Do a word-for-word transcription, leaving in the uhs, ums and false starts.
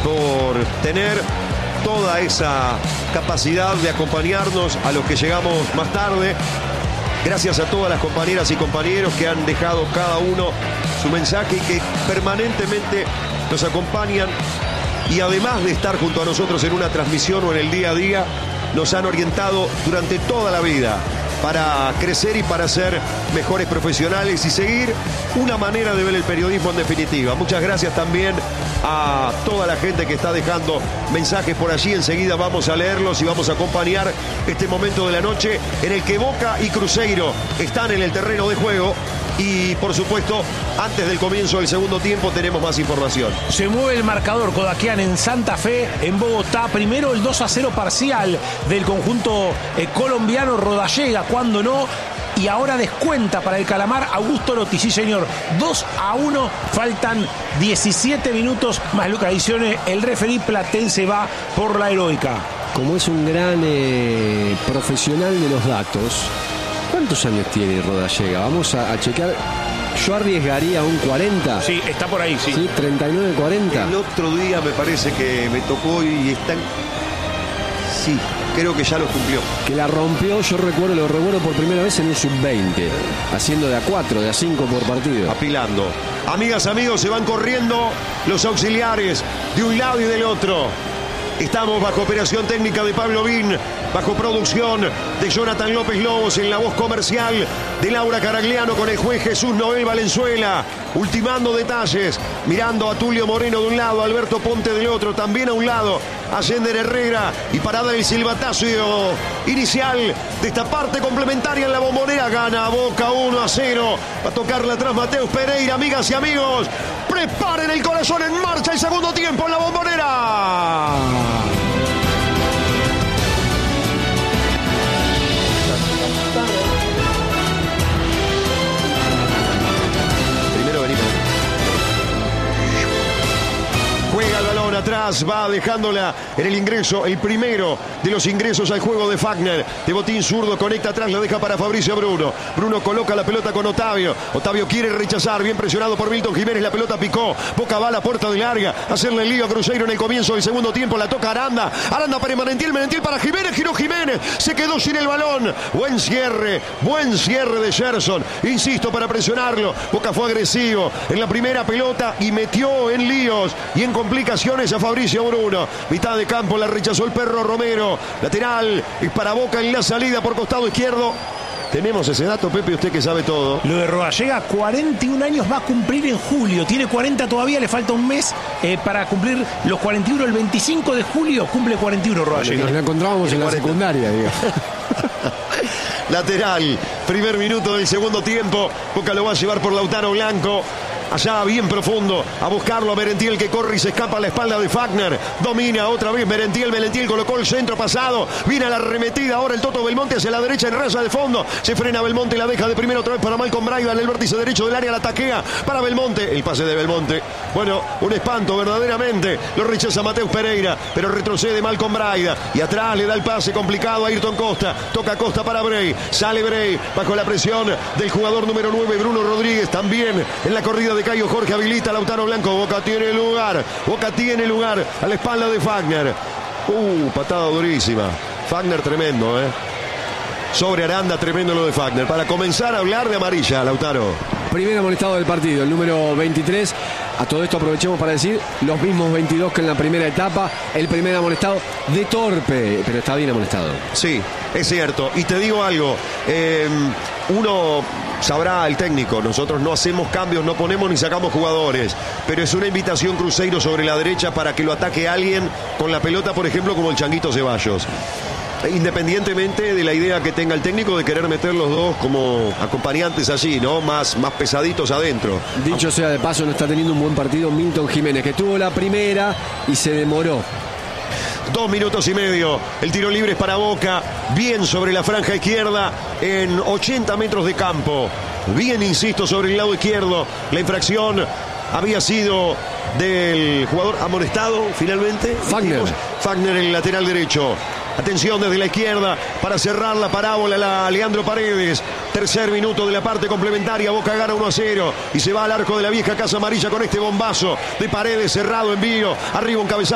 por tener toda esa capacidad de acompañarnos a los que llegamos más tarde. Gracias a todas las compañeras y compañeros que han dejado cada uno su mensaje y que permanentemente nos acompañan. Y además de estar junto a nosotros en una transmisión o en el día a día, nos han orientado durante toda la vida para crecer y para ser mejores profesionales y seguir una manera de ver el periodismo en definitiva. Muchas gracias también a toda la gente que está dejando mensajes por allí. Enseguida vamos a leerlos y vamos a acompañar este momento de la noche en el que Boca y Cruzeiro están en el terreno de juego. Y por supuesto, antes del comienzo del segundo tiempo tenemos más información. Se mueve el marcador Kodakian en Santa Fe, en Bogotá. Primero el dos a cero parcial del conjunto eh, colombiano. Rodallega, cuando no. Y ahora descuenta para el Calamar Augusto Lotti. Sí, señor. dos a uno. Faltan diecisiete minutos más Luca Adicione. El referí platense va por la heroica. Como es un gran eh, profesional de los datos, ¿cuántos años tiene Rodallega? Vamos a, a checar. Yo arriesgaría un cuarenta. Sí, está por ahí, sí. Sí, treinta y nueve, cuarenta. El otro día me parece que me tocó y están... Sí, creo que ya lo cumplió. Que la rompió, yo recuerdo, lo recuerdo por primera vez en un sub veinte, haciendo de a cuatro, de a cinco por partido. Apilando. Amigas, amigos, se van corriendo los auxiliares de un lado y del otro. Estamos bajo operación técnica de Pablo Vin, bajo producción de Jonathan López Lobos, en la voz comercial de Laura Caragliano, con el juez Jesús Noel Valenzuela, ultimando detalles, mirando a Tulio Moreno de un lado, Alberto Ponte del otro, también a un lado, Allende Herrera, y parada el silbatazo inicial de esta parte complementaria en la Bombonera. Gana Boca uno a cero, va a tocarla atrás Mateus Pereira. Amigas y amigos, preparen el corazón, en marcha el segundo tiempo en la Bombonera. Primero venimos. Juega el balón atrás, va dejándola en el ingreso, el primero de los ingresos al juego de Fagner. De botín zurdo, conecta atrás, lo deja para Fabricio Bruno. Bruno coloca la pelota con Otavio. Otavio quiere rechazar, bien presionado por Milton Jiménez, la pelota picó. Boca va a la puerta de larga, hacerle el lío a Cruzeiro en el comienzo del segundo tiempo. La toca Aranda, Aranda para Merentiel, Merentiel para Jiménez, giró Jiménez, se quedó sin el balón. Buen cierre, buen cierre de Gerson, insisto, para presionarlo. Boca fue agresivo en la primera pelota y metió en líos y en complicaciones a Fabricio Bruno. Mitad de campo, la rechazó el Perro Romero. Lateral es para Boca en la salida por costado izquierdo. Tenemos ese dato, Pepe, usted que sabe todo. Lo de Rodallega, cuarenta y un años, va a cumplir en julio. Tiene cuarenta todavía, le falta un mes eh, para cumplir los cuarenta y uno. El veinticinco de julio cumple cuarenta y uno Rodallega. Nos la encontrábamos en la secundaria, digo. Lateral, primer minuto del segundo tiempo. Boca lo va a llevar por Lautaro Blanco. Allá bien profundo, a buscarlo a Merentiel, que corre y se escapa a la espalda de Fagner. Domina otra vez Merentiel, Merentiel colocó el centro pasado. Viene a la arremetida ahora el Toto Belmonte hacia la derecha en raya de fondo. Se frena Belmonte, la deja de primero otra vez para Malcolm Braiba en el vértice derecho del área, la taquea para Belmonte. El pase de Belmonte, bueno, un espanto verdaderamente. Lo rechaza Mateus Pereira, pero retrocede Malcolm Braiba. Y atrás le da el pase complicado a Ayrton Costa. Toca Costa para Bray. Sale Bray bajo la presión del jugador número nueve, Bruno Rodríguez. También en la corrida de Cayo Jorge habilita a Lautaro Blanco. Boca tiene lugar, Boca tiene lugar a la espalda de Fagner. Uh, patada durísima. Fagner tremendo, eh. Sobre Aranda, tremendo lo de Fagner. Para comenzar a hablar de amarilla, Lautaro. Primer amonestado del partido, el número veintitrés. A todo esto aprovechemos para decir los mismos veintidós que en la primera etapa. El primer amonestado de torpe, pero está bien amonestado. Sí, es cierto. Y te digo algo, eh, uno sabrá, el técnico, nosotros no hacemos cambios, no ponemos ni sacamos jugadores, pero es una invitación Cruzeiro sobre la derecha para que lo ataque alguien con la pelota, por ejemplo, como el Changuito Ceballos. Independientemente de la idea que tenga el técnico de querer meter los dos como acompañantes allí, ¿no? Más, más pesaditos adentro. Dicho sea de paso, no está teniendo un buen partido Milton Jiménez, que tuvo la primera y se demoró. Dos minutos y medio. El tiro libre es para Boca. Bien sobre la franja izquierda en ochenta metros de campo. Bien, insisto, sobre el lado izquierdo. La infracción había sido del jugador amonestado finalmente. Fagner. Fagner en el lateral derecho. Atención desde la izquierda para cerrar la parábola, la Leandro Paredes. Tercer minuto de la parte complementaria. Boca gana uno a cero y se va al arco de la vieja Casa Amarilla con este bombazo de Paredes, cerrado, envío. Arriba un cabezazo